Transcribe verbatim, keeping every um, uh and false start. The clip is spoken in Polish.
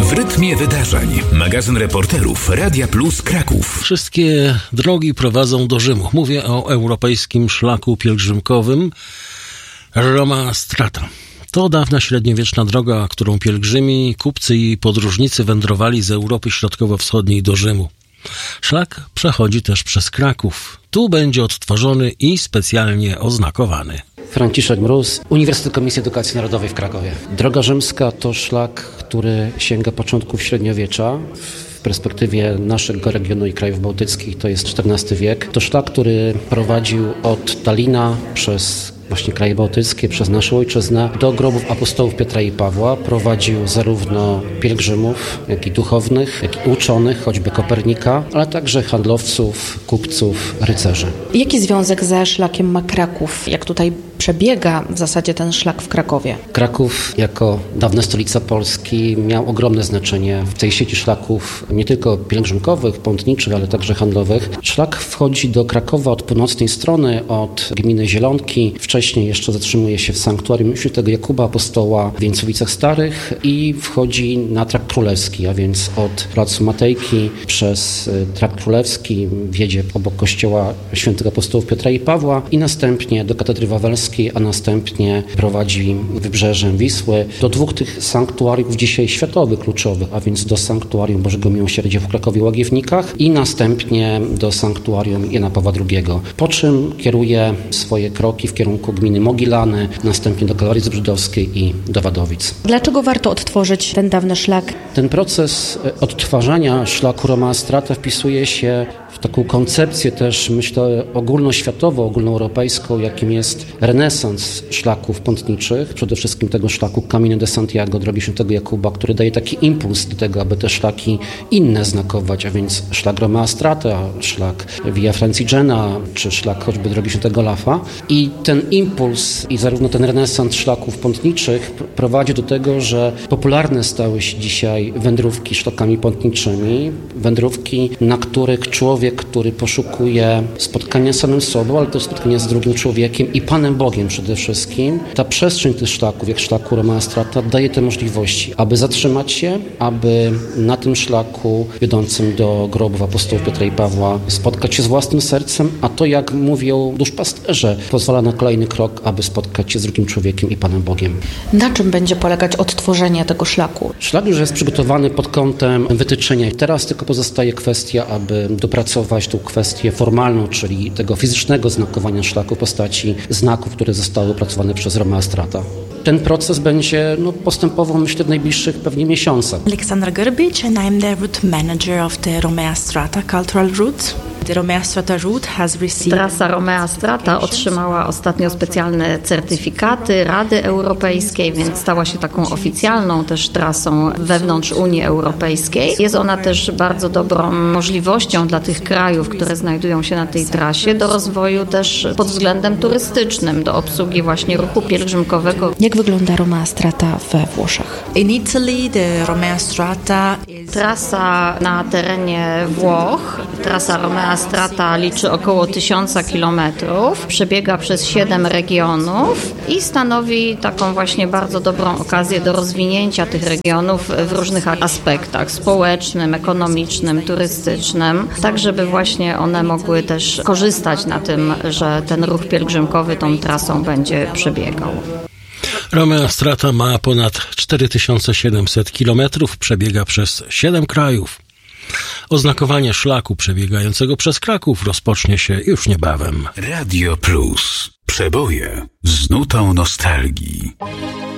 W rytmie wydarzeń. Magazyn reporterów Radia Plus Kraków. Wszystkie drogi prowadzą do Rzymu. Mówię o europejskim szlaku pielgrzymkowym Roma Strata. To dawna średniowieczna droga, którą pielgrzymi, kupcy i podróżnicy wędrowali z Europy Środkowo-Wschodniej do Rzymu. Szlak przechodzi też przez Kraków. Tu będzie odtworzony i specjalnie oznakowany. Franciszek Mróz, Uniwersytet Komisji Edukacji Narodowej w Krakowie. Droga rzymska to szlak, który sięga początków średniowiecza. W perspektywie naszego regionu i krajów bałtyckich to jest czternasty wiek. To szlak, który prowadził od Talina przez właśnie kraje bałtyckie, przez naszą ojczyznę do grobów apostołów Piotra i Pawła. Prowadził zarówno pielgrzymów, jak i duchownych, jak i uczonych, choćby Kopernika, ale także handlowców, kupców, rycerzy. Jaki związek ze szlakiem ma Kraków? Jak tutaj przebiega w zasadzie ten szlak w Krakowie? Kraków jako dawna stolica Polski miał ogromne znaczenie w tej sieci szlaków, nie tylko pielgrzymkowych, pątniczych, ale także handlowych. Szlak wchodzi do Krakowa od północnej strony, od gminy Zielonki. Wcześniej jeszcze zatrzymuje się w sanktuarium świętego Jakuba Apostoła w Wieńcowicach Starych i wchodzi na Trakt Królewski, a więc od Placu Matejki przez Trakt Królewski wjedzie obok kościoła świętych apostołów Piotra i Pawła i następnie do Katedry Wawelskiej, a następnie prowadzi wybrzeżem Wisły do dwóch tych sanktuariów dzisiaj światowych, kluczowych, a więc do Sanktuarium Bożego Miłosierdzia w Krakowie Łagiewnikach i następnie do Sanktuarium Jana Pawła drugiego. Po czym kieruje swoje kroki w kierunku gminy Mogilany, następnie do Kalorii Zebrzydowskiej i do Wadowic. Dlaczego warto odtworzyć ten dawny szlak? Ten proces odtwarzania szlaku Roma Strata wpisuje się w taką koncepcję też, myślę, ogólnoświatową, ogólnoeuropejską, jakim jest renesans szlaków pątniczych, przede wszystkim tego szlaku Camino de Santiago, drogi świętego Jakuba, który daje taki impuls do tego, aby te szlaki inne znakować, a więc szlak Roma Strata, szlak Via Francigena, czy szlak choćby drogi świętego Lafa. I ten impuls i zarówno ten renesans szlaków pątniczych prowadzi do tego, że popularne stały się dzisiaj wędrówki szlakami pątniczymi, wędrówki, na których człowiek, który poszukuje spotkania z samym sobą, ale też spotkania z drugim człowiekiem i Panem Bogiem przede wszystkim. Ta przestrzeń tych szlaków, jak szlaku Roma Strata, daje te możliwości, aby zatrzymać się, aby na tym szlaku wiodącym do grobów apostołów Piotra i Pawła spotkać się z własnym sercem, a to, jak mówią duszpasterze, pozwala na kolejny krok, aby spotkać się z drugim człowiekiem i Panem Bogiem. Na czym będzie polegać odtworzenie tego szlaku? Szlak już jest przygotowany pod kątem wytyczenia. Teraz tylko pozostaje kwestia, aby dopracować tą kwestię formalną, czyli tego fizycznego znakowania szlaku w postaci znaków, które zostały opracowane przez Roma Strata. Ten proces będzie no, postępował, myślę, w najbliższych pewnie miesiącach. Aleksandra Gerbic and I'm the route manager of the Romea Strata cultural route. The Romea Strata route has received... Trasa Romea Strata otrzymała ostatnio specjalne certyfikaty Rady Europejskiej, więc stała się taką oficjalną też trasą wewnątrz Unii Europejskiej. Jest ona też bardzo dobrą możliwością dla tych krajów, które znajdują się na tej trasie, do rozwoju też pod względem turystycznym, do obsługi właśnie ruchu pielgrzymkowego. Jak wygląda Roma Strata we Włoszech? In Italy, the Romea Strata is... Trasa na terenie Włoch, trasa Romea Strata liczy około tysiąca kilometrów, przebiega przez siedem regionów i stanowi taką właśnie bardzo dobrą okazję do rozwinięcia tych regionów w różnych aspektach społecznym, ekonomicznym, turystycznym, tak żeby właśnie one mogły też korzystać na tym, że ten ruch pielgrzymkowy tą trasą będzie przebiegał. Romea Strata ma ponad cztery tysiące siedemset kilometrów, przebiega przez siedem krajów. Oznakowanie szlaku przebiegającego przez Kraków rozpocznie się już niebawem. Radio Plus. Przeboje z nutą nostalgii.